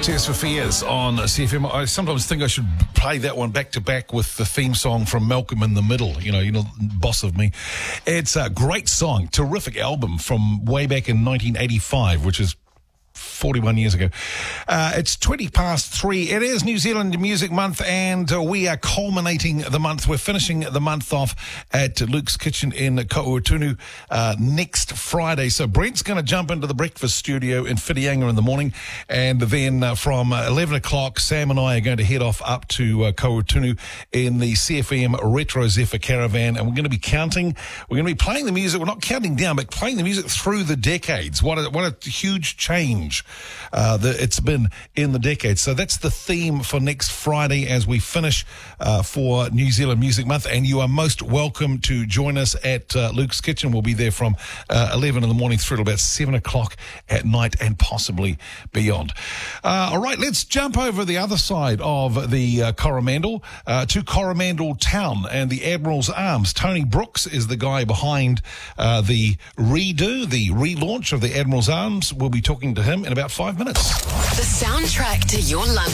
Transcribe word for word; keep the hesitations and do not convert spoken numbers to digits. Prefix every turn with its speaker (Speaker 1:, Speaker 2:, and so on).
Speaker 1: Tears for Fears on C F M. I sometimes think I should play that one back to back with the theme song from Malcolm in the Middle. You know, you know, boss of me. It's a great song, terrific album from way back in nineteen eighty-five, which is forty-one years ago. Uh, it's twenty past three. It is New Zealand Music Month, and uh, we are culminating the month. We're finishing the month off at Luke's Kitchen in Kaʻuatunu uh, next Friday. So Brent's going to jump into the breakfast studio in Whitianga in the morning, and then uh, from uh, eleven o'clock, Sam and I are going to head off up to uh, Kaʻuatunu in the C F M Retro Zephyr Caravan, and we're going to be counting. We're going to be playing the music. We're not counting down, but playing the music through the decades. What a, what a huge change Uh, the, it's been in the decades. So that's the theme for next Friday as we finish uh, for New Zealand Music Month. And you are most welcome to join us at uh, Luke's Kitchen. We'll be there from uh, eleven in the morning through to about seven o'clock at night and possibly beyond. Uh, all right, let's jump over the other side of the uh, Coromandel uh, to Coromandel Town and the Admiral's Arms. Tony Brooks is the guy behind uh, the redo, the relaunch of the Admiral's Arms. We'll be talking to him in about five minutes.
Speaker 2: The soundtrack to your lunch.